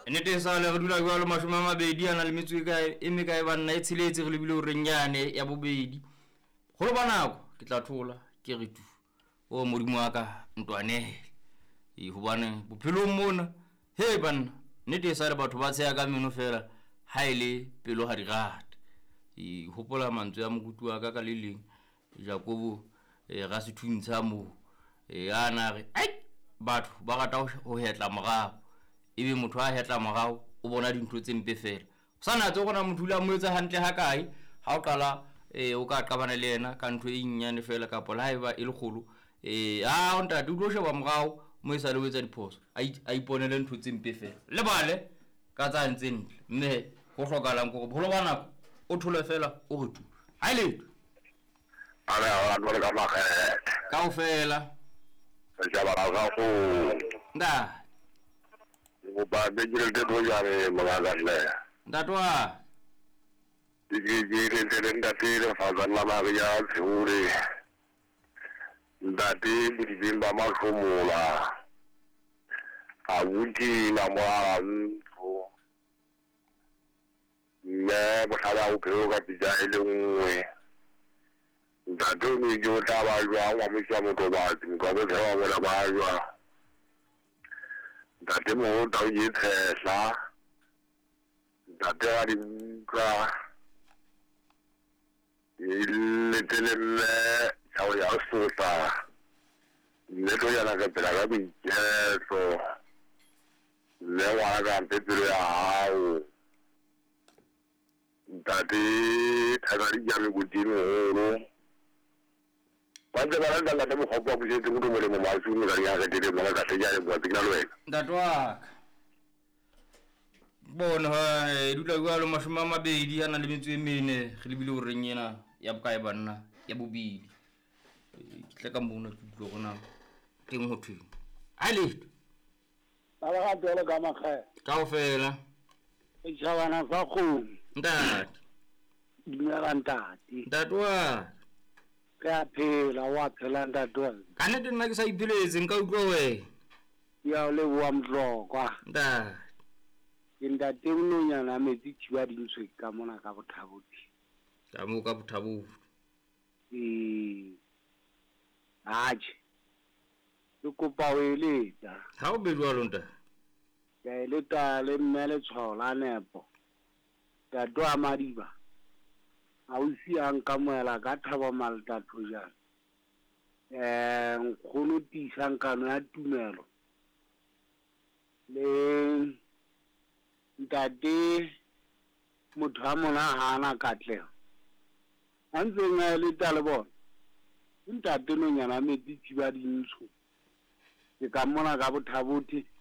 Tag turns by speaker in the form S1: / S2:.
S1: Nete sale re dula jwalo mashome a mabedi ana le metso e mekae banna e tsheletse re lebile hore nyane ya bobedi go lo banako ke tla thola ke re tu o modimo wa ka ntwane hobane bophelong mona he banna nete sale batho ba tsaya ka meno fela ha ile pelo ha di rata hopola mantswe ya mokutu wa ka le leng Jacobo ga se thuntsha mo ana re ai batho ba rata ho hetla morao ebe motho a hetla morao o bona dintho tse mpe fela sa natse gona motho la mo etsa hantle ha kae ha o qala o ka qabana le yena ka ntho e nyane fela ka pola haeba e le kholo o ntate o tlo sheba morao mo isa le o etsa diphoso a iponele ntho tse mpe fela le bale ka tsa ntse ntle mme go hlokalang go bolo bana o thole fela o re tu ha ile
S2: ala ba ka makhe
S1: ka o fela
S2: ja ba ga go
S1: nda
S2: go ba be jile de do yare malaga le
S1: ndatwa
S2: jile de ndati fa za na ma ya tsuri ndati bimba makhumula awuti na mwa mfu ne bothala o pheo ka tija ile nngwe ndati ni jo ta ba jwa wa misa mo to ba tin ko bo tsewa mo ba jwa ndati mo ta yi tsela ndati a di ka ile telele chao ya sota ne to ya na ka pela ka so le wa ga mpetlo ya hao ndati thagari ya me godimo holo Pande ba nda la mo khopa ku je mo mo ma su ni ga ya ga de mo ga se ja le bo tina lo
S1: ndatwa bona ha dula jwalo mashome a mabedi ana le metso e mene re lebile ho reng yena ya bokae banna ya bobedi ke tla ka mona ke tlo gona teng ho thwe a le
S3: ala ga tolo ka makhe
S1: ka o fela
S3: e jabana fa go
S1: ntate
S3: dinela ntate
S1: ndatwa
S3: ka phela wa phela ntatwa
S1: ka nete nna ke sa ipheletse nka utlwa we
S3: ya le wa mtlokwa
S1: ntate
S3: ntate o nonyana metsi thiba dintswe ka mona ka bothabuti
S1: ka mo ka bothabu
S3: aje le kopa o eletsa
S1: ha o be jwalo ntate
S3: ya eleta le mmele tshola nepo ya twa madiba a o si ang ka moela ka thaba malta tjojana nkgono tisang kano ya tumelo le ntate motho a mona hana katlego a ntse nga le tale bona ntate no nyana metsi thiba dintsho ke ka mona ka bothabothi